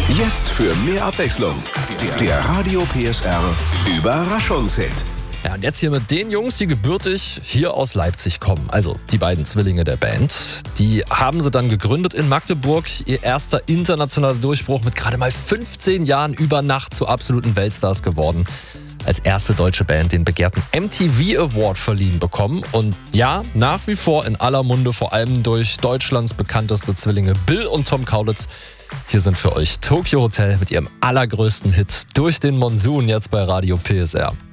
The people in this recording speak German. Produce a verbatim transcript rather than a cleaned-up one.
Jetzt für mehr Abwechslung. Der Radio P S R Überraschungshit. Ja, und jetzt hier mit den Jungs, die gebürtig hier aus Leipzig kommen. Also die beiden Zwillinge der Band. Die haben sie dann gegründet in Magdeburg. Ihr erster internationaler Durchbruch mit gerade mal fünfzehn Jahren über Nacht zu absoluten Weltstars geworden. Als erste deutsche Band den begehrten M T V Award verliehen bekommen. Und ja, nach wie vor in aller Munde, vor allem durch Deutschlands bekannteste Zwillinge Bill und Tom Kaulitz. Hier sind für euch Tokyo Hotel mit ihrem allergrößten Hit Durch den Monsun jetzt bei Radio P S R.